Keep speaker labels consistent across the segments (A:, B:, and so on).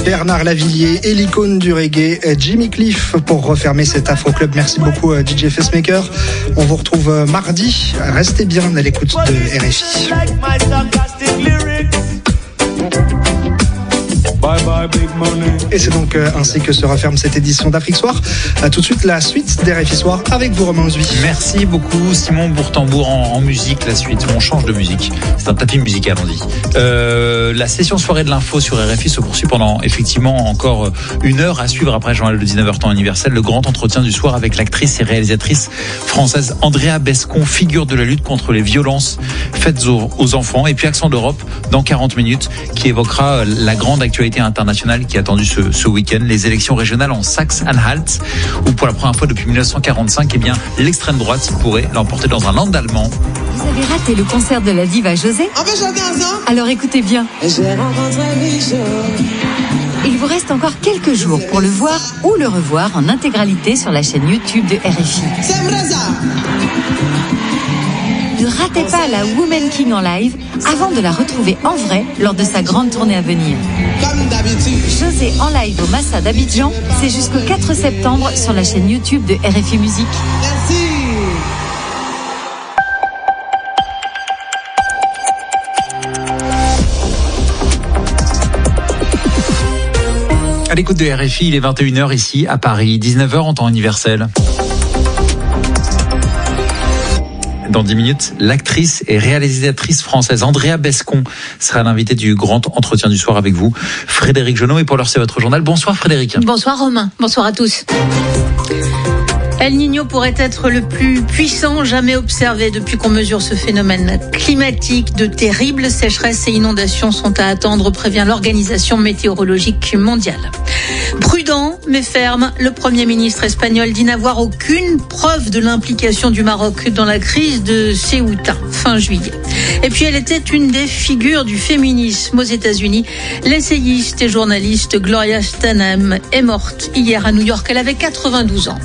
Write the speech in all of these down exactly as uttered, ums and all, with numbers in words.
A: Bernard Lavilliers et l'icône du reggae, Jimmy Cliff, pour refermer cet Afro Club. Merci beaucoup D J Facemaker. On vous retrouve mardi. Restez bien à l'écoute de R F I.
B: Bye bye, big money.
A: Et c'est donc euh, ainsi que se referme cette édition d'Afrique Soir. Euh, tout de suite, la suite d'R F I Soir avec vous, Romain Ouzouy.
C: Merci beaucoup, Simon Bourtambour en, en musique. La suite, on change de musique. C'est un tapis musical, on dit. Euh, la session soirée de l'info sur R F I se poursuit pendant effectivement encore une heure à suivre après le journal de dix-neuf heures temps universel. Le grand entretien du soir avec l'actrice et réalisatrice française Andrea Bescon, figure de la lutte contre les violences faites aux, aux enfants. Et puis Accent d'Europe dans quarante minutes qui évoquera la grande actualité internationale qui est attendue ce, ce week-end, les élections régionales en Saxe-Anhalt, où pour la première fois depuis dix-neuf cent quarante-cinq, eh bien, l'extrême droite pourrait l'emporter dans un land allemand.
D: Vous avez raté le concert de la diva José ?
E: En fait, j'en ai un an.
D: Alors écoutez bien.
E: J'ai rencontré Michel.
D: Il vous reste encore quelques jours pour le voir ou le revoir en intégralité sur la chaîne YouTube de R F I.
E: C'est vrai ça.
D: Ne ratez pas la Woman King en live avant de la retrouver en vrai lors de sa grande tournée à venir.
E: Comme d'habitude.
D: José en live au Massa d'Abidjan, c'est jusqu'au quatre septembre sur la chaîne YouTube de R F I Musique.
E: Merci.
C: À l'écoute de R F I, il est vingt et une heures ici à Paris, dix-neuf heures en temps universel. Dans dix minutes, l'actrice et réalisatrice française Andrea Bescon sera l'invitée du grand entretien du soir avec vous, Frédéric Genot. Et pour l'heure, c'est votre journal. Bonsoir Frédéric.
F: Bonsoir Romain, bonsoir à tous. El Niño pourrait être le plus puissant jamais observé depuis qu'on mesure ce phénomène climatique. De terribles sécheresses et inondations sont à attendre, prévient l'Organisation météorologique mondiale. Prudent mais ferme, le Premier ministre espagnol dit n'avoir aucune preuve de l'implication du Maroc dans la crise de Ceuta fin juillet. Et puis elle était une des figures du féminisme aux États-Unis. L'essayiste et journaliste Gloria Steinem est morte hier à New York. Elle avait quatre-vingt-douze ans.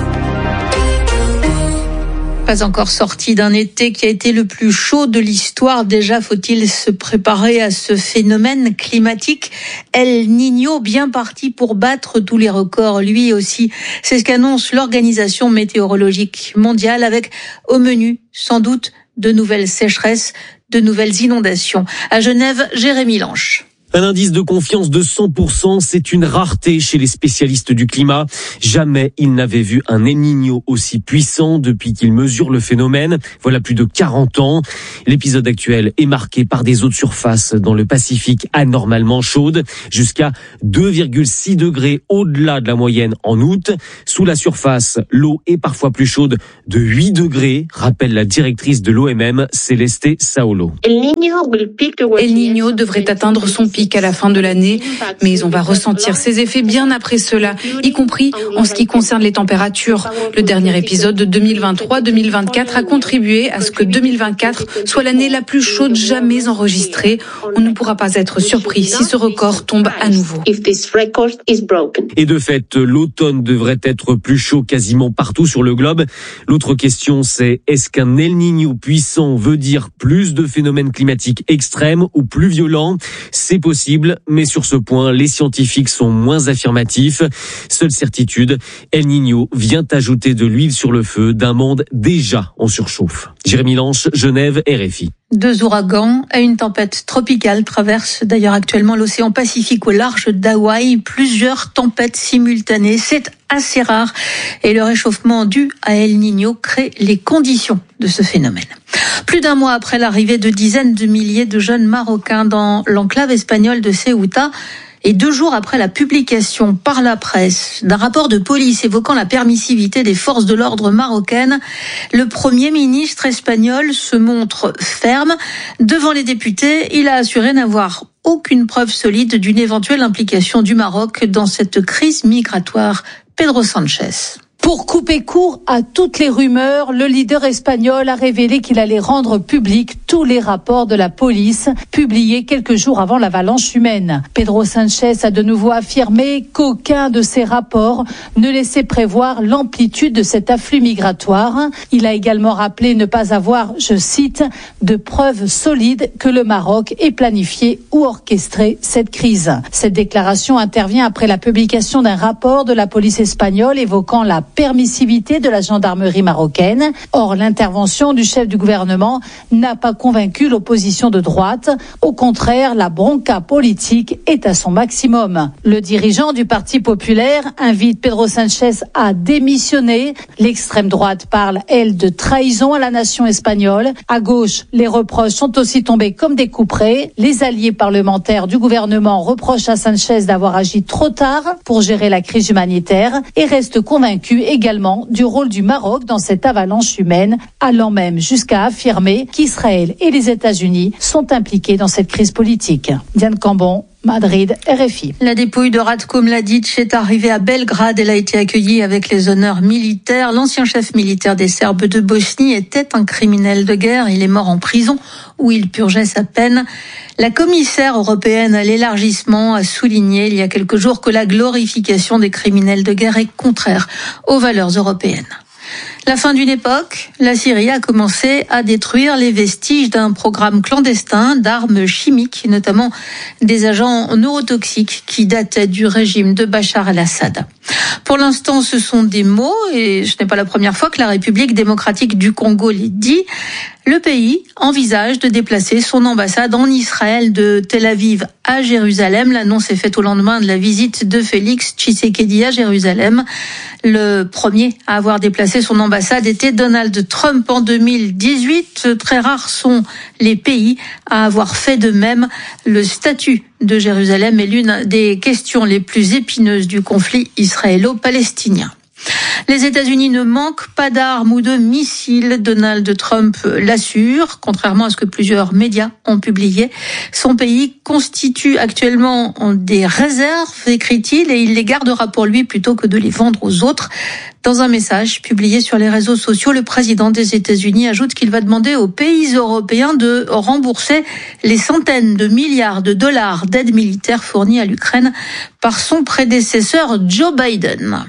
F: Pas encore sorti d'un été qui a été le plus chaud de l'histoire. Déjà, faut-il se préparer à ce phénomène climatique. El Niño, bien parti pour battre tous les records, lui aussi. C'est ce qu'annonce l'Organisation météorologique mondiale, avec au menu, sans doute, de nouvelles sécheresses, de nouvelles inondations. À Genève, Jérémy Lanche.
G: Un indice de confiance de cent pour cent, c'est une rareté chez les spécialistes du climat. Jamais ils n'avaient vu un El Niño aussi puissant depuis qu'ils mesurent le phénomène. Voilà plus de quarante ans. L'épisode actuel est marqué par des eaux de surface dans le Pacifique anormalement chaudes, jusqu'à deux virgule six degrés au-delà de la moyenne en août. Sous la surface, l'eau est parfois plus chaude de huit degrés, rappelle la directrice de l'O M M, Celeste Saolo.
H: El Niño devrait atteindre son pic à la fin de l'année, mais on va ressentir ses effets bien après cela, y compris en ce qui concerne les températures. Le dernier épisode de deux mille vingt-trois deux mille vingt-quatre a contribué à ce que deux mille vingt-quatre soit l'année la plus chaude jamais enregistrée. On ne pourra pas être surpris si ce record tombe à nouveau.
G: Et de fait, l'automne devrait être plus chaud quasiment partout sur le globe. L'autre question, c'est est-ce qu'un El Niño puissant veut dire plus de phénomènes climatiques extrêmes ou plus violents ? C'est possible. Possible, mais sur ce point, les scientifiques sont moins affirmatifs. Seule certitude, El Niño vient ajouter de l'huile sur le feu d'un monde déjà en surchauffe. Jérémy Lanche, Genève, R F I.
F: Deux ouragans et une tempête tropicale traversent d'ailleurs actuellement l'océan Pacifique au large d'Hawaï. Plusieurs tempêtes simultanées, c'est assez rare. Et le réchauffement dû à El Niño crée les conditions de ce phénomène. Plus d'un mois après l'arrivée de dizaines de milliers de jeunes Marocains dans l'enclave espagnole de Ceuta, et deux jours après la publication par la presse d'un rapport de police évoquant la permissivité des forces de l'ordre marocaines, le Premier ministre espagnol se montre ferme. Devant les députés, il a assuré n'avoir aucune preuve solide d'une éventuelle implication du Maroc dans cette crise migratoire. Pedro Sánchez.
B: Pour couper court à toutes les rumeurs, le leader espagnol a révélé qu'il allait rendre public tous les rapports de la police publiés quelques jours avant l'avalanche humaine. Pedro Sánchez a de nouveau affirmé qu'aucun de ces rapports ne laissait prévoir l'amplitude de cet afflux migratoire. Il a également rappelé ne pas avoir, je cite, de preuves solides que le Maroc ait planifié ou orchestré cette crise. Cette déclaration intervient après la publication d'un rapport de la police espagnole évoquant la permissivité de la gendarmerie marocaine. Or, l'intervention du chef du gouvernement n'a pas convaincu l'opposition de droite. Au contraire, la bronca politique est à son maximum. Le dirigeant du Parti populaire invite Pedro Sánchez à démissionner. L'extrême droite parle, elle, de trahison à la nation espagnole. À gauche, les reproches sont aussi tombés comme des couperets. Les alliés parlementaires du gouvernement reprochent à Sánchez d'avoir agi trop tard pour gérer la crise humanitaire et restent convaincus également du rôle du Maroc dans cette avalanche humaine, allant même jusqu'à affirmer qu'Israël et les États-Unis sont impliqués dans cette crise politique. Diane Cambon, Madrid, R F I.
F: La dépouille de Ratko Mladic est arrivée à Belgrade. Elle a été accueillie avec les honneurs militaires. L'ancien chef militaire des Serbes de Bosnie était un criminel de guerre. Il est mort en prison où il purgeait sa peine. La commissaire européenne à l'élargissement a souligné il y a quelques jours que la glorification des criminels de guerre est contraire aux valeurs européennes. La fin d'une époque, la Syrie a commencé à détruire les vestiges d'un programme clandestin d'armes chimiques, notamment des agents neurotoxiques qui dataient du régime de Bachar el-Assad. Pour l'instant, ce sont des mots et ce n'est pas la première fois que la République démocratique du Congo les dit. Le pays envisage de déplacer son ambassade en Israël de Tel Aviv à Jérusalem. L'annonce est faite au lendemain de la visite de Félix Tshisekedi à Jérusalem. Le premier à avoir déplacé son ambassade était Donald Trump en deux mille dix-huit. Très rares sont les pays à avoir fait de même. Le statut de Jérusalem est l'une des questions les plus épineuses du conflit israélo-palestinien. Les États-Unis ne manquent pas d'armes ou de missiles. Donald Trump l'assure, contrairement à ce que plusieurs médias ont publié. Son pays constitue actuellement des réserves, écrit-il, et il les gardera pour lui plutôt que de les vendre aux autres. Dans un message publié sur les réseaux sociaux, le président des États-Unis ajoute qu'il va demander aux pays européens de rembourser les centaines de milliards de dollars d'aide militaire fournie à l'Ukraine par son prédécesseur Joe Biden.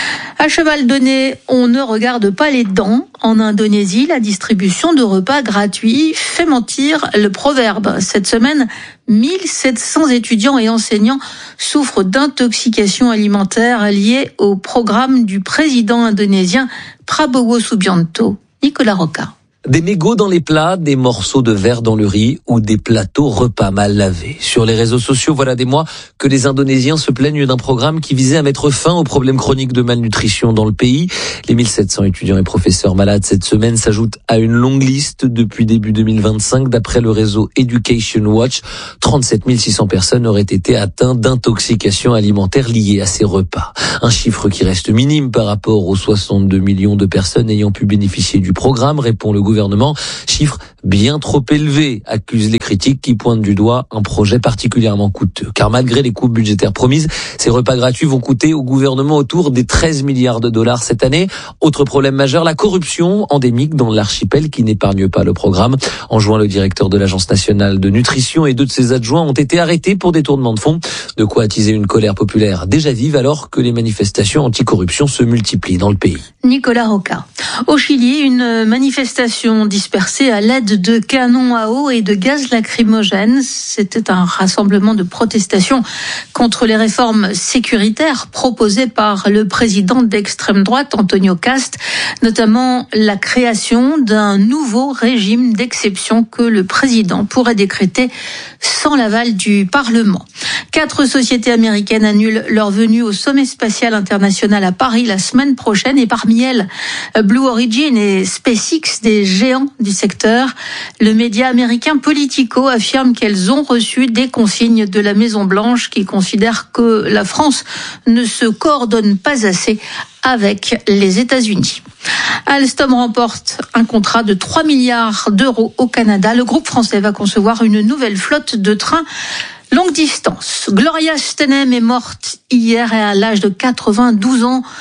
F: À cheval donné, on ne regarde pas les dents. En Indonésie, la distribution de repas gratuits fait mentir le proverbe. Cette semaine, mille sept cents étudiants et enseignants souffrent d'intoxication alimentaire liée au programme du président indonésien Prabowo Subianto. Nicolas Roca.
I: Des mégots dans les plats, des morceaux de verre dans le riz ou des plateaux repas mal lavés. Sur les réseaux sociaux, voilà des mois que les Indonésiens se plaignent d'un programme qui visait à mettre fin aux problèmes chroniques de malnutrition dans le pays. Les mille sept cents étudiants et professeurs malades cette semaine s'ajoutent à une longue liste depuis début deux mille vingt-cinq. D'après le réseau Education Watch, trente-sept mille six cents personnes auraient été atteintes d'intoxication alimentaire liée à ces repas. Un chiffre qui reste minime par rapport aux soixante-deux millions de personnes ayant pu bénéficier du programme, répond le gouvernement. Chiffre bien trop élevé, accusent les critiques qui pointent du doigt un projet particulièrement coûteux. Car malgré les coupes budgétaires promises, ces repas gratuits vont coûter au gouvernement autour des treize milliards de dollars cette année. Autre problème majeur, la corruption endémique dans l'archipel qui n'épargne pas le programme. En juin, le directeur de l'Agence nationale de nutrition et deux de ses adjoints ont été arrêtés pour détournement de fonds. De quoi attiser une colère populaire déjà vive alors que les manifestations anticorruption se multiplient dans le pays.
F: Nicolas Roca. Au Chili, une manifestation dispersée à l'aide de canons à eau et de gaz lacrymogène. C'était un rassemblement de protestation contre les réformes sécuritaires proposées par le président d'extrême droite, Antonio Cast, notamment la création d'un nouveau régime d'exception que le président pourrait décréter sans l'aval du Parlement. Quatre sociétés américaines annulent leur venue au sommet spatial international à Paris la semaine prochaine et parmi elles, Blue Origin et SpaceX, des géants du secteur. Le média américain Politico affirme qu'elles ont reçu des consignes de la Maison-Blanche qui considère que la France ne se coordonne pas assez avec les États-Unis. Alstom remporte un contrat de trois milliards d'euros au Canada. Le groupe français va concevoir une nouvelle flotte de trains longue distance. Gloria Steinem est morte hier à l'âge de quatre-vingt-douze ans.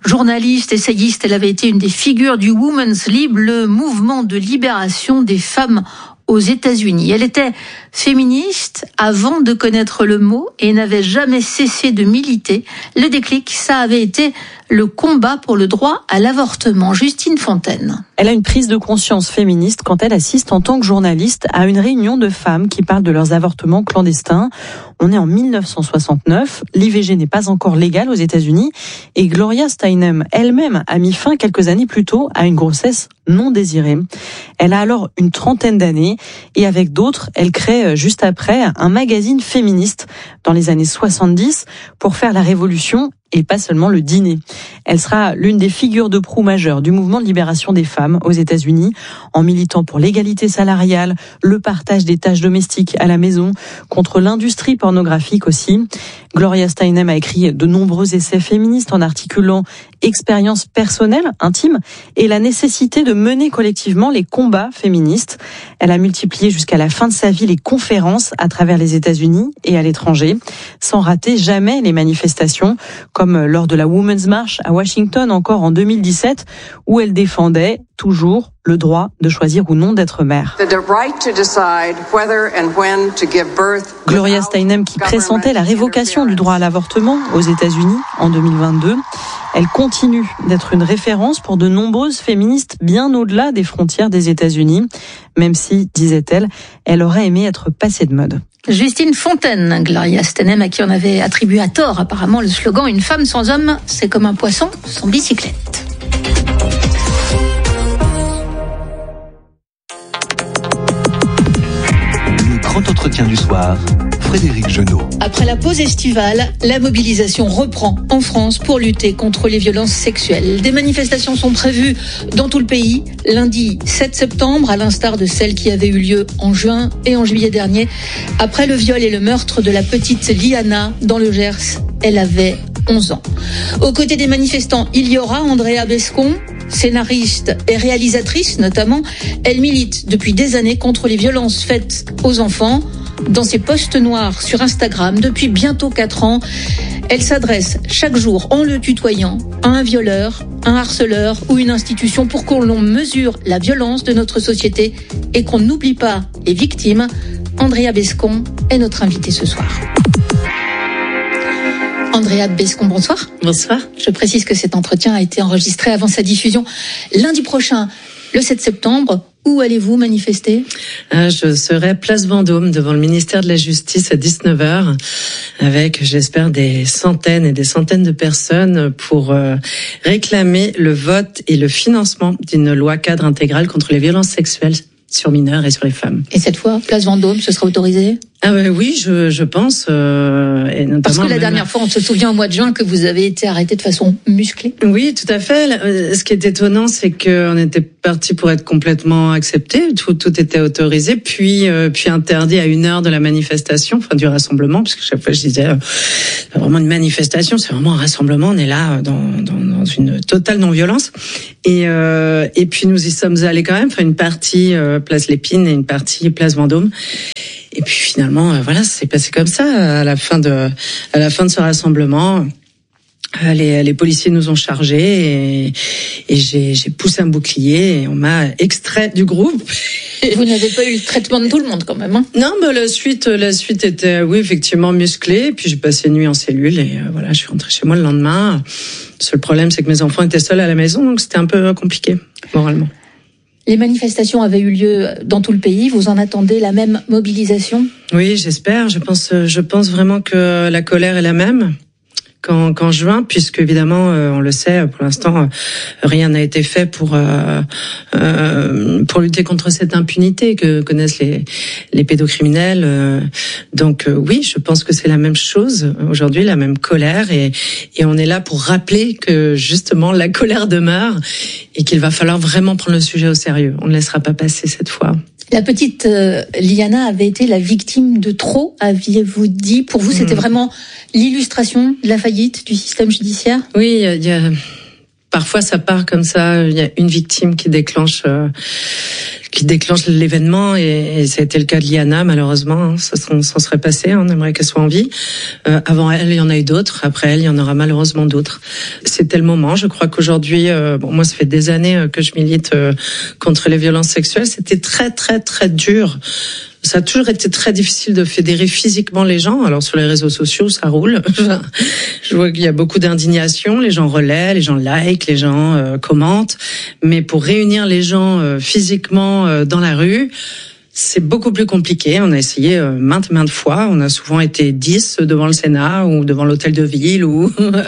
F: Journaliste, essayiste, elle avait été une des figures du Women's Lib, le mouvement de libération des femmes aux États-Unis. Elle était féministe avant de connaître le mot et n'avait jamais cessé de militer. Le déclic, ça avait été le combat pour le droit à l'avortement. Justine Fontaine.
J: Elle a une prise de conscience féministe quand elle assiste en tant que journaliste à une réunion de femmes qui parlent de leurs avortements clandestins. On est en mille neuf cent soixante-neuf, l'I V G n'est pas encore légal aux États-Unis et Gloria Steinem elle-même a mis fin quelques années plus tôt à une grossesse non désirée. Elle a alors une trentaine d'années et avec d'autres, elle crée juste après un magazine féministe dans les années soixante-dix pour faire la révolution et pas seulement le dîner. Elle sera l'une des figures de proue majeures du mouvement de libération des femmes aux États-Unis, en militant pour l'égalité salariale, le partage des tâches domestiques à la maison, contre l'industrie pornographique aussi. Gloria Steinem a écrit de nombreux essais féministes en articulant expériences personnelles, intimes, et la nécessité de mener collectivement les combats féministes. Elle a multiplié jusqu'à la fin de sa vie les conférences à travers les États-Unis et à l'étranger, sans rater jamais les manifestations, comme lors de la Women's March à Washington encore en deux mille dix-sept, où elle défendait toujours le droit de choisir ou non d'être mère. Gloria Steinem qui pressentait la révocation du droit à l'avortement aux États-Unis en deux mille vingt-deux. Elle continue d'être une référence pour de nombreuses féministes bien au-delà des frontières des États-Unis, même si, disait-elle, elle aurait aimé être passée de mode.
F: Justine Fontaine, Gloria Steinem, à qui on avait attribué à tort apparemment le slogan « Une femme sans homme, c'est comme un poisson sans bicyclette ».
K: Le grand entretien du soir, Frédéric Genot.
F: Après la pause estivale, la mobilisation reprend en France pour lutter contre les violences sexuelles. Des manifestations sont prévues dans tout le pays. Lundi sept septembre, à l'instar de celles qui avaient eu lieu en juin et en juillet dernier, après le viol et le meurtre de la petite Liana dans le Gers. Elle avait onze ans. Aux côtés des manifestants, il y aura Andrea Bescon, scénariste et réalisatrice notamment. Elle milite depuis des années contre les violences faites aux enfants. Dans ses posts noirs sur Instagram depuis bientôt quatre ans, elle s'adresse chaque jour en le tutoyant à un violeur, un harceleur ou une institution pour qu'on mesure la violence de notre société et qu'on n'oublie pas les victimes. Andrea Bescon est notre invitée ce soir. Andrea Bescon, bonsoir.
L: Bonsoir.
F: Je précise que cet entretien a été enregistré avant sa diffusion lundi prochain, le sept septembre. Où allez-vous manifester ?
L: Je serai place Vendôme devant le ministère de la Justice à dix-neuf heures avec, j'espère, des centaines et des centaines de personnes pour réclamer le vote et le financement d'une loi cadre intégrale contre les violences sexuelles sur mineurs et sur les femmes.
F: Et cette fois, place Vendôme, ce sera autorisé ?
L: Ah ben oui, je, je pense. Euh, et notamment
F: Parce que la
L: même...
F: dernière fois, on se souvient au mois de juin que vous avez été arrêté de façon musclée.
L: Oui, tout à fait. Ce qui est étonnant, c'est qu'on était parti pour être complètement accepté. Tout, tout était autorisé, puis euh, puis interdit à une heure de la manifestation, enfin du rassemblement, parce que chaque fois je disais, euh, c'est pas vraiment une manifestation, c'est vraiment un rassemblement. On est là dans, dans, dans une totale non-violence. Et euh, et puis nous y sommes allés quand même. Enfin une partie euh, place Lépine et une partie place Vendôme. Et puis finalement, euh, voilà, c'est passé comme ça à la fin de, à la fin de ce rassemblement. Euh, les, les policiers nous ont chargés et, et j'ai, j'ai poussé un bouclier et on m'a extrait du groupe.
F: Vous n'avez pas eu le traitement de tout le monde quand même, hein ?
L: Non, bah la suite, la suite était, oui, effectivement musclée. Puis j'ai passé une nuit en cellule et euh, voilà, je suis rentrée chez moi le lendemain. Le seul problème, c'est que mes enfants étaient seuls à la maison, donc c'était un peu compliqué moralement.
F: Les manifestations avaient eu lieu dans tout le pays. Vous en attendez la même mobilisation ?
L: Oui, j'espère. Je pense, je pense vraiment que la colère est la même qu'en, qu'en juin, puisque évidemment, on le sait, pour l'instant, rien n'a été fait pour euh, euh, pour lutter contre cette impunité que connaissent les les pédocriminels. Donc oui, je pense que c'est la même chose aujourd'hui, la même colère, et et on est là pour rappeler que justement la colère demeure et qu'il va falloir vraiment prendre le sujet au sérieux. On ne laissera pas passer cette fois.
F: La petite euh, Liana avait été la victime de trop, aviez-vous dit. Pour vous, c'était mmh. vraiment l'illustration de la faillite du système judiciaire ?
L: Oui, il y a... Parfois, ça part comme ça. Il y a une victime qui déclenche, euh, qui déclenche l'événement, et, et ça a été le cas de Liana, malheureusement. Hein, ça s'en serait passé, hein, on aimerait qu'elle soit en vie. Euh, avant elle, il y en a eu d'autres. Après elle, il y en aura malheureusement d'autres. C'était le moment. Je crois qu'aujourd'hui, euh, bon, moi, ça fait des années que je milite euh, contre les violences sexuelles. C'était très, très, très dur. Ça a toujours été très difficile de fédérer physiquement les gens. Alors sur les réseaux sociaux, ça roule. Je vois qu'il y a beaucoup d'indignation. Les gens relaient, les gens like, les gens euh, commentent. Mais pour réunir les gens euh, physiquement euh, dans la rue, c'est beaucoup plus compliqué. On a essayé euh, maintes maintes fois. On a souvent été dix devant le Sénat ou devant l'hôtel de ville ou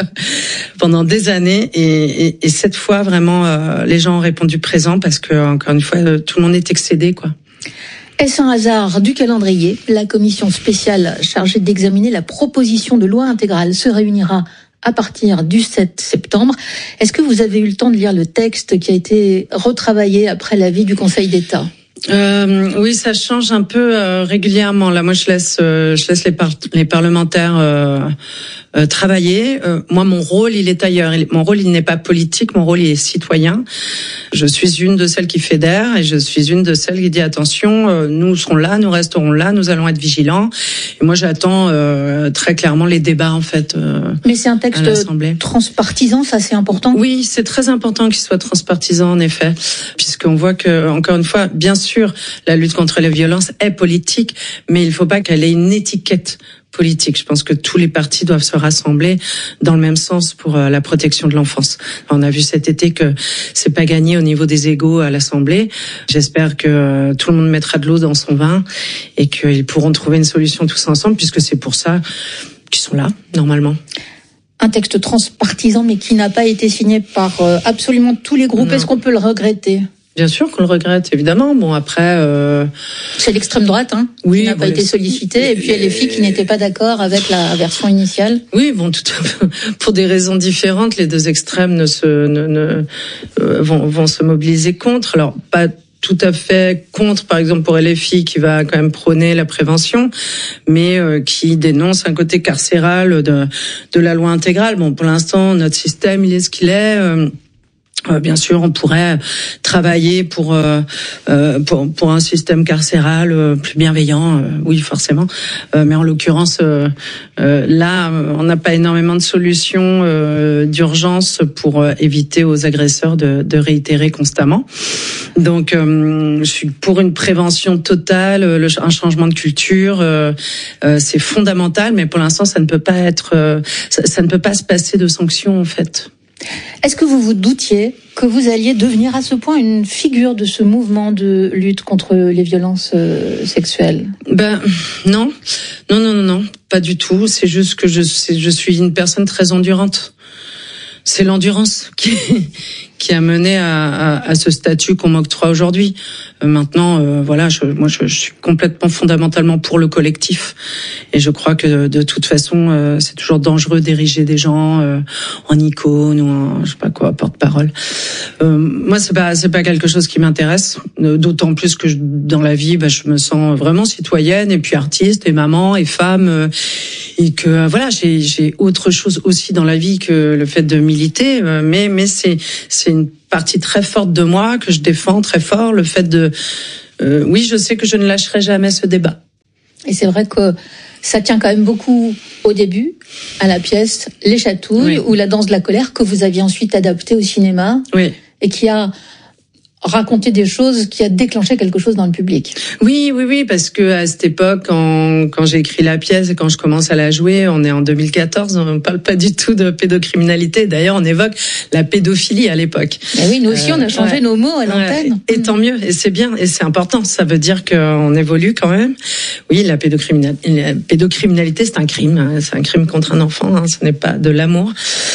L: pendant des années. Et, et, et cette fois, vraiment, euh, les gens ont répondu présent parce que, encore une fois, euh, tout le monde est excédé, quoi.
F: Est-ce un hasard du calendrier? La commission spéciale chargée d'examiner la proposition de loi intégrale se réunira à partir du sept septembre. Est-ce que vous avez eu le temps de lire le texte qui a été retravaillé après l'avis du Conseil d'État?
L: Euh, oui, ça change un peu euh, régulièrement. Là, moi, je laisse, euh, je laisse les, par- les parlementaires euh, euh, travailler. Euh, moi, mon rôle, il est ailleurs. Il, mon rôle, il n'est pas politique. Mon rôle, il est citoyen. Je suis une de celles qui fédèrent et je suis une de celles qui dit attention, euh, nous serons là, nous resterons là, nous allons être vigilants. Et moi, j'attends euh, très clairement les débats, en fait. Euh,
F: Mais c'est un texte transpartisan, ça, c'est important.
L: Oui, c'est très important qu'il soit transpartisan, en effet, puisqu'on voit que, encore une fois, bien sûr, la lutte contre les violences est politique, mais il ne faut pas qu'elle ait une étiquette politique. Je pense que tous les partis doivent se rassembler dans le même sens pour la protection de l'enfance. On a vu cet été que c'est pas gagné au niveau des égos à l'Assemblée. J'espère que tout le monde mettra de l'eau dans son vin et qu'ils pourront trouver une solution tous ensemble, puisque c'est pour ça qu'ils sont là, normalement.
F: Un texte transpartisan, mais qui n'a pas été signé par euh, absolument tous les groupes. Non. Est-ce qu'on peut le regretter ?
L: Bien sûr qu'on le regrette, évidemment. Bon, après... Euh...
F: C'est l'extrême droite, hein, oui, qui n'a bon, pas les... été sollicitée, et puis il y a les filles qui n'étaient pas d'accord avec la version initiale.
L: Oui, bon, tout à fait. Pour des raisons différentes, les deux extrêmes ne se, ne, ne, euh, vont, vont se mobiliser contre. Alors, pas tout à fait contre, par exemple, pour L F I, qui va quand même prôner la prévention, mais euh, qui dénonce un côté carcéral de, de la loi intégrale. Bon, pour l'instant, notre système, il est ce qu'il est... Euh, Euh, bien sûr, on pourrait travailler pour euh, euh, pour, pour un système carcéral euh, plus bienveillant, euh, oui, forcément. Euh, mais en l'occurrence, euh, euh, là, on n'a pas énormément de solutions euh, d'urgence pour euh, éviter aux agresseurs de, de réitérer constamment. Donc, euh, je suis pour une prévention totale, le, un changement de culture, euh, euh, c'est fondamental. Mais pour l'instant, ça ne peut pas être, euh, ça, ça ne peut pas se passer de sanctions, en fait.
F: Est-ce que vous vous doutiez que vous alliez devenir à ce point une figure de ce mouvement de lutte contre les violences euh, sexuelles ?
L: Ben non, non, non, non, non, pas du tout. C'est juste que je, je suis une personne très endurante. C'est l'endurance qui, qui a mené à, à, à ce statut qu'on m'octroie aujourd'hui. Euh, maintenant, euh, voilà, je, moi, je, je suis complètement fondamentalement pour le collectif, et je crois que de, de toute façon, euh, c'est toujours dangereux d'ériger des gens euh, en icône ou en, je sais pas quoi, porte-parole. Euh, moi, c'est pas, c'est pas quelque chose qui m'intéresse. D'autant plus que je, dans la vie, bah, je me sens vraiment citoyenne et puis artiste et maman et femme, euh, et que voilà, j'ai, j'ai autre chose aussi dans la vie que le fait de militer, euh, mais mais c'est c'est une partie très forte de moi que je défends très fort, le fait de euh, oui, je sais que je ne lâcherai jamais ce débat.
F: Et c'est vrai que ça tient quand même beaucoup au début à la pièce Les Chatouilles, oui, ou La Danse de la colère, que vous aviez ensuite adapté au cinéma,
L: oui,
F: et qui a raconter des choses, qui a déclenché quelque chose dans le public.
L: Oui, oui, oui, parce que à cette époque, quand, quand j'ai écrit la pièce et quand je commence à la jouer, on est en deux mille quatorze, on ne parle pas du tout de pédocriminalité. D'ailleurs, on évoque la pédophilie à l'époque.
F: Mais oui, nous aussi, euh, on a changé ouais. nos mots à l'antenne.
L: Ouais. Et tant mieux, et c'est bien, et c'est important. Ça veut dire qu'on évolue quand même. Oui, la pédocriminalité, la pédocriminalité, c'est un crime. Hein, c'est un crime contre un enfant. Hein, ce n'est pas de l'amour.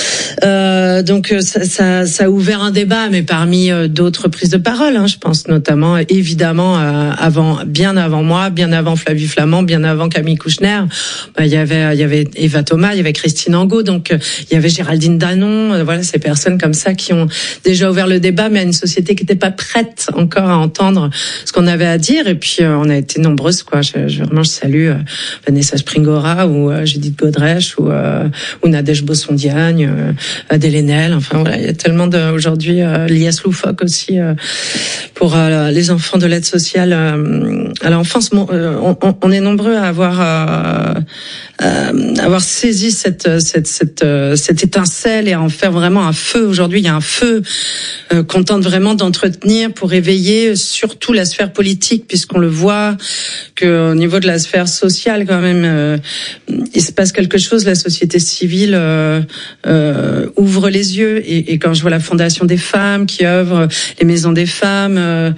L: Euh, donc, ça, ça, ça a ouvert un débat, mais parmi euh, d'autres prises de parole, hein, je pense notamment, évidemment, euh, avant, bien avant moi, bien avant Flavie Flament, bien avant Camille Kouchner, bah, il y avait, il y avait Eva Thomas, il y avait Christine Angot, donc euh, il y avait Géraldine Danon, euh, voilà, ces personnes comme ça qui ont déjà ouvert le débat, mais à une société qui n'était pas prête encore à entendre ce qu'on avait à dire. Et puis euh, on a été nombreuses, quoi. Je, je vraiment, je salue euh, Vanessa Springora ou euh, Judith Godrèche ou euh, ou Nadège Bossondiagne, euh, Adèle Haenel. Enfin voilà, il y a tellement de aujourd'hui euh, l'I S loufoque aussi euh, pour euh, les enfants de l'aide sociale euh, à l'enfance. Bon, euh, on, on est nombreux à avoir euh, euh, avoir saisi cette cette cette euh, cette étincelle et à en faire vraiment un feu. Aujourd'hui, il y a un feu euh, qu'on tente vraiment d'entretenir pour éveiller surtout la sphère politique, puisqu'on le voit que au niveau de la sphère sociale, quand même, euh, il se passe quelque chose. La société civile euh, euh, ouvre les yeux, et, et quand je vois la Fondation des femmes qui œuvre, les maisons des femmes, euh,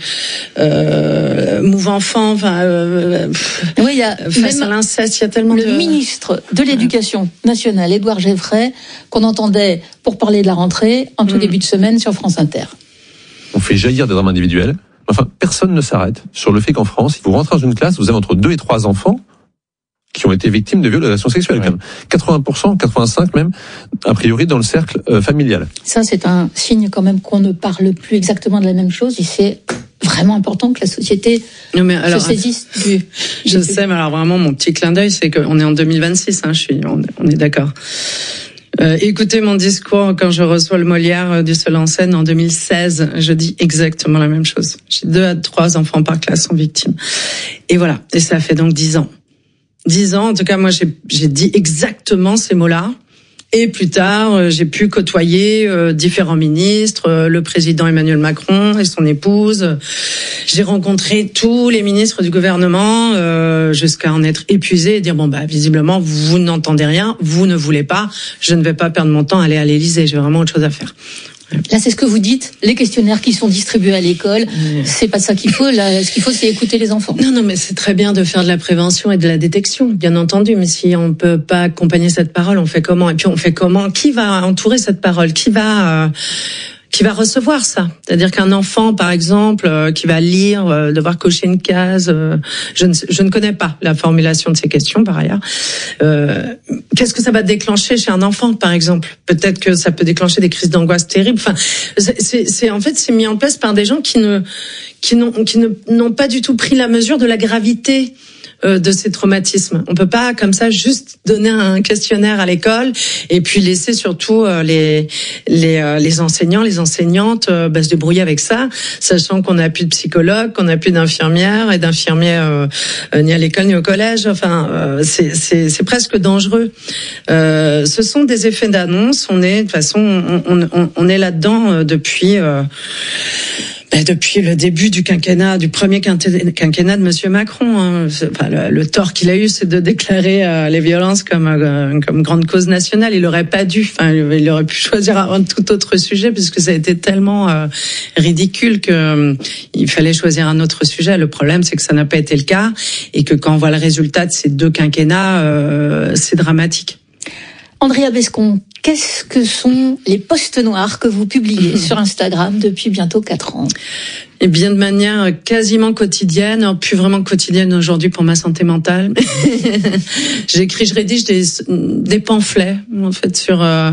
L: euh, Move Enfants, enfin, euh,
F: oui, il y a
L: face à l'inceste, il y a tellement
F: le
L: de...
F: ministre de l'Éducation nationale, Édouard Geoffrey, qu'on entendait pour parler de la rentrée en tout mmh. début de semaine sur France Inter.
M: On fait jaillir des drames individuels. Enfin, personne ne s'arrête sur le fait qu'en France, il faut rentrer dans une classe, vous avez entre deux et trois enfants qui ont été victimes de violations sexuelles. Ouais. Quand même. quatre-vingts pour cent, quatre-vingt-cinq même, a priori dans le cercle euh, familial.
F: Ça, c'est un signe quand même qu'on ne parle plus exactement de la même chose. Et c'est vraiment important que la société non mais alors, se saisisse du...
L: Je du... sais, mais alors vraiment, mon petit clin d'œil, c'est qu'on est en deux mille vingt-six, hein, je suis, on, on est d'accord. Euh, écoutez mon discours quand je reçois le Molière du seul en scène en deux mille seize, je dis exactement la même chose. J'ai deux à trois enfants par classe sont victimes. Et voilà, et ça fait donc dix ans. Dix ans, en tout cas, moi, j'ai, j'ai dit exactement ces mots-là. Et plus tard, j'ai pu côtoyer euh, différents ministres, euh, le président Emmanuel Macron et son épouse. J'ai rencontré tous les ministres du gouvernement euh, jusqu'à en être épuisé et dire bon bah visiblement vous n'entendez rien, vous ne voulez pas, je ne vais pas perdre mon temps à aller à l'Élysée, j'ai vraiment autre chose à faire.
F: Là, c'est ce que vous dites, les questionnaires qui sont distribués à l'école, c'est pas ça qu'il faut. Là, ce qu'il faut, c'est écouter les enfants.
L: Non, non, mais c'est très bien de faire de la prévention et de la détection, bien entendu. Mais si on peut pas accompagner cette parole, on fait comment? Et puis on fait comment? Qui va entourer cette parole? Qui va... Euh... qui va recevoir ça. C'est-à-dire qu'un enfant, par exemple, euh, qui va lire, euh, devoir cocher une case, euh, je, ne, je ne connais pas la formulation de ces questions, par ailleurs. Euh, qu'est-ce que ça va déclencher chez un enfant, par exemple? Peut-être que ça peut déclencher des crises d'angoisse terribles. Enfin, c'est, c'est en fait, c'est mis en place par des gens qui ne, qui n'ont, qui ne, n'ont pas du tout pris la mesure de la gravité de ces traumatismes. On peut pas comme ça juste donner un questionnaire à l'école et puis laisser surtout les les les enseignants, les enseignantes bah, se débrouiller avec ça, sachant qu'on n'a plus de psychologues, qu'on n'a plus d'infirmières et d'infirmiers euh, ni à l'école ni au collège. Enfin, euh, c'est c'est c'est presque dangereux. Euh, ce sont des effets d'annonce. On est de toute façon on on, on est là-dedans depuis. Euh, Ben depuis le début du quinquennat, du premier quinquennat de Monsieur Macron, hein. Enfin, le, le tort qu'il a eu, c'est de déclarer euh, les violences comme euh, comme grande cause nationale. Il aurait pas dû. Enfin, il aurait pu choisir un tout autre sujet, puisque ça a été tellement euh, ridicule que euh, il fallait choisir un autre sujet. Le problème, c'est que ça n'a pas été le cas, et que quand on voit le résultat de ces deux quinquennats, euh, c'est dramatique.
F: Andrea Bescon, qu'est-ce que sont les posts noirs que vous publiez sur Instagram depuis bientôt quatre ans?
L: Eh bien, de manière quasiment quotidienne, plus vraiment quotidienne aujourd'hui pour ma santé mentale. J'écris, je rédige des, des pamphlets, en fait, sur euh,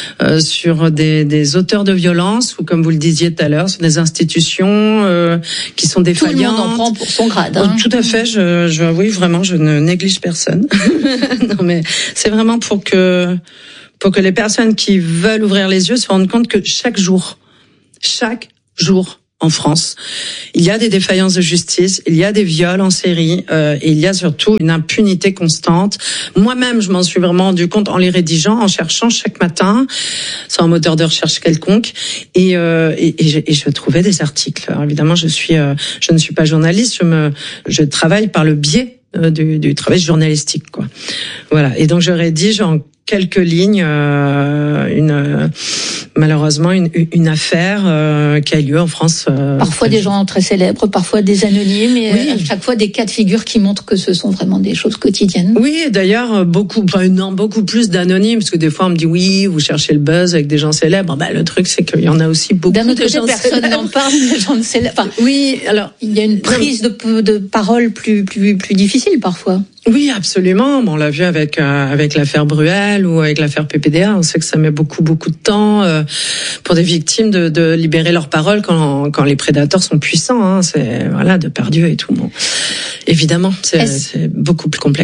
L: sur des, des auteurs de violence, ou comme vous le disiez tout à l'heure, sur des institutions euh, qui sont défaillantes.
F: Tout le monde en prend pour son grade. Hein.
L: Tout à fait. Je, je, oui, vraiment, je ne néglige personne. Non, mais c'est vraiment pour que pour que les personnes qui veulent ouvrir les yeux se rendent compte que chaque jour, chaque jour. En France, il y a des défaillances de justice, il y a des viols en série, euh, et il y a surtout une impunité constante. Moi-même, je m'en suis vraiment rendu compte en les rédigeant, en cherchant chaque matin, sans un moteur de recherche quelconque, et, euh, et, et, je, et je trouvais des articles. Alors évidemment, je suis, euh, je ne suis pas journaliste, je me, je travaille par le biais euh, du, du travail journalistique, quoi. Voilà. Et donc je rédige en quelques lignes euh, une euh, malheureusement une, une affaire euh, qui a eu lieu en France. Euh,
F: parfois des gens très célèbres, parfois des anonymes, et oui. À chaque fois des cas de figure qui montrent que ce sont vraiment des choses quotidiennes.
L: Oui, d'ailleurs beaucoup, enfin non, beaucoup plus d'anonymes, parce que des fois on me dit oui, vous cherchez le buzz avec des gens célèbres. Bah le truc c'est qu'il y en a aussi beaucoup.
F: D'un autre
L: de
F: côté,
L: gens
F: personne
L: célèbres.
F: n'en parle des gens de célèbres. Enfin,
L: oui, alors
F: il y a une prise de, de parole plus plus plus difficile parfois.
L: Oui, absolument. Bon, on l'a vu avec euh, avec l'affaire Bruel ou avec l'affaire P P D A. On sait que ça met beaucoup beaucoup de temps euh, pour des victimes de, de libérer leur parole quand quand les prédateurs sont puissants. Hein. C'est voilà, de Pardieu et tout. Bon, évidemment, c'est, c'est beaucoup plus complexe.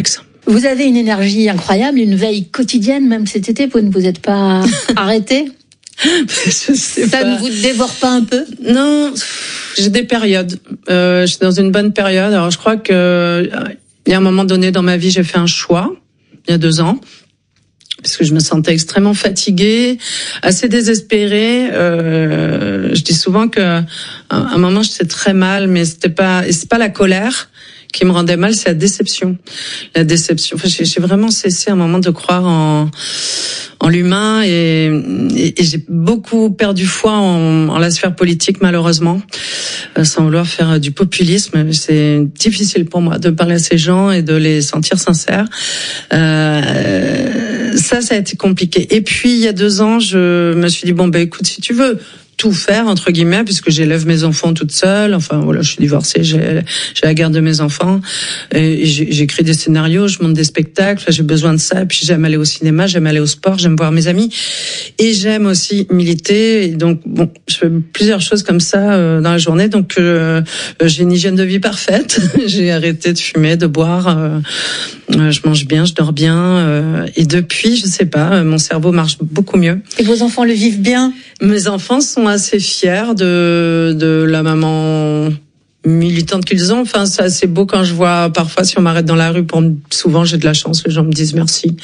F: Vous avez une énergie incroyable, une veille quotidienne, même cet été, vous ne vous êtes pas arrêté?
L: Je sais
F: Ça
L: pas.
F: ne vous dévore pas un peu?
L: Non, j'ai des périodes. Euh, je suis dans une bonne période. Alors je crois que euh, il y a un moment donné dans ma vie, j'ai fait un choix, il y a deux ans, parce que je me sentais extrêmement fatiguée, assez désespérée. Euh, je dis souvent que à un moment j'étais très mal, mais c'était pas, et c'est pas la colère qui me rendait mal, c'est la déception. La déception. Enfin, j'ai, j'ai vraiment cessé à un moment de croire en en l'humain et, et, et j'ai beaucoup perdu foi en, en la sphère politique, malheureusement, euh, sans vouloir faire du populisme. C'est difficile pour moi de parler à ces gens et de les sentir sincères. Euh, ça, ça a été compliqué. Et puis, il y a deux ans, je me suis dit, bon, ben, écoute, si tu veux tout faire, entre guillemets, puisque j'élève mes enfants toute seule. Enfin, voilà, je suis divorcée, j'ai, j'ai la garde de mes enfants. Et j'ai, j'écris des scénarios, je monte des spectacles, j'ai besoin de ça. Et puis j'aime aller au cinéma, j'aime aller au sport, j'aime voir mes amis. Et j'aime aussi militer. Et donc, bon, je fais plusieurs choses comme ça euh, dans la journée. Donc, euh, j'ai une hygiène de vie parfaite. J'ai arrêté de fumer, de boire. Euh, euh, je mange bien, je dors bien. Euh, et depuis, je sais pas, mon cerveau marche beaucoup mieux.
F: Et vos enfants le vivent bien?
L: Mes enfants sont assez fiers de de la maman militante qu'ils ont. Enfin, c'est assez beau quand je vois parfois si on m'arrête dans la rue pour me... souvent j'ai de la chance, les gens me disent merci.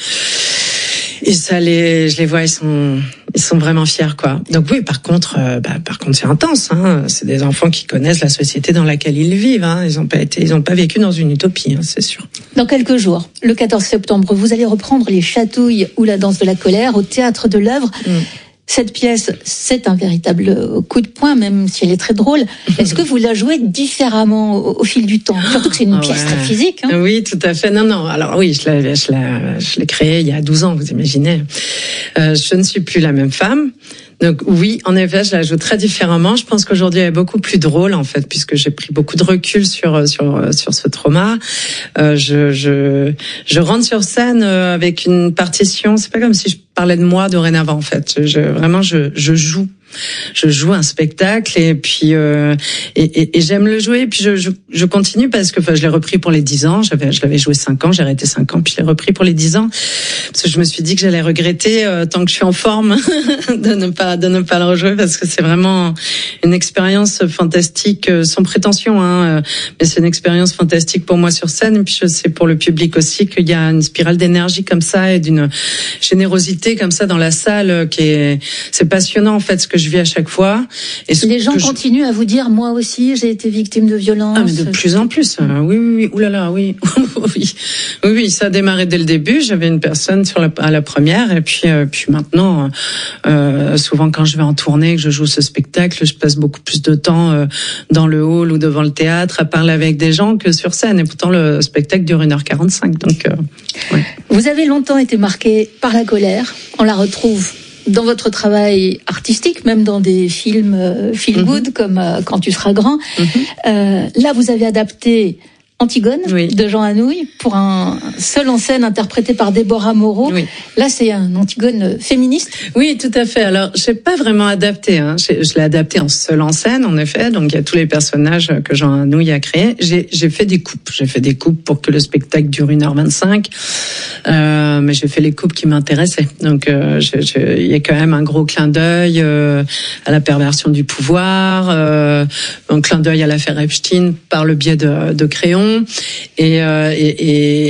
L: Et ça les je les vois, ils sont ils sont vraiment fiers, quoi. Donc oui, par contre euh, bah par contre c'est intense, hein. C'est des enfants qui connaissent la société dans laquelle ils vivent, hein. Ils ont pas été ils ont pas vécu dans une utopie, hein, c'est sûr.
F: Dans quelques jours, le quatorze septembre, vous allez reprendre Les Chatouilles ou La danse de la colère au théâtre de l'Œuvre. Mm. Cette pièce, c'est un véritable coup de poing, même si elle est très drôle. Est-ce que vous la jouez différemment au, au fil du temps? Surtout que c'est une pièce ouais. très physique. Hein.
L: Oui, tout à fait. Non, non. Alors oui, je l'ai, je l'ai, je l'ai créée il y a douze ans, vous imaginez. Euh, je ne suis plus la même femme. Donc oui, en effet, je la joue très différemment. Je pense qu'aujourd'hui, elle est beaucoup plus drôle, en fait, puisque j'ai pris beaucoup de recul sur sur sur ce trauma. Euh, je je je rentre sur scène avec une partition. C'est pas comme si je parlais de moi dorénavant, en fait. Je vraiment je je joue. Je joue un spectacle et puis euh, et, et, et j'aime le jouer. Et puis je, je, je continue parce que enfin, je l'ai repris pour les dix ans. J'avais je l'avais joué cinq ans, j'ai arrêté cinq ans, puis je l'ai repris pour les dix ans parce que je me suis dit que j'allais regretter euh, tant que je suis en forme de ne pas de ne pas le rejouer parce que c'est vraiment une expérience fantastique, euh, sans prétention, hein, euh, mais c'est une expérience fantastique pour moi sur scène. Et puis je sais pour le public aussi qu'il y a une spirale d'énergie comme ça et d'une générosité comme ça dans la salle euh, qui est c'est passionnant en fait ce que je vis à chaque fois.
F: Et les gens continuent je... à vous dire, moi aussi, j'ai été victime de violence.
L: Ah, mais de plus en plus. Euh, oui, oui, oui. Ouh là là, oui. oui. Oui, oui, ça a démarré dès le début. J'avais une personne sur la, à la première, et puis, euh, puis maintenant, euh, souvent quand je vais en tournée, que je joue ce spectacle, je passe beaucoup plus de temps euh, dans le hall ou devant le théâtre à parler avec des gens que sur scène. Et pourtant, le spectacle dure une heure quarante-cinq. Donc, euh, ouais.
F: Vous avez longtemps été marqué par la colère. On la retrouve dans votre travail artistique, même dans des films euh, feel good, mm-hmm. comme euh, Quand tu seras grand. Mm-hmm. Euh, là, vous avez adapté Antigone oui. de Jean Anouilh pour un seul en scène interprété par Déborah Moreau. Oui. Là, c'est un Antigone féministe.
L: Oui, tout à fait. Alors, je n'ai pas vraiment adapté. Hein. Je, je l'ai adapté en seul en scène, en effet. Donc, il y a tous les personnages que Jean Anouilh a créés. J'ai, j'ai fait des coupes. J'ai fait des coupes pour que le spectacle dure une heure vingt-cinq. Euh, mais j'ai fait les coupes qui m'intéressaient. Donc, euh, je, je, il y a quand même un gros clin d'œil euh, à la perversion du pouvoir, euh, un clin d'œil à l'affaire Epstein par le biais de, de Crayon. Et, euh, et, et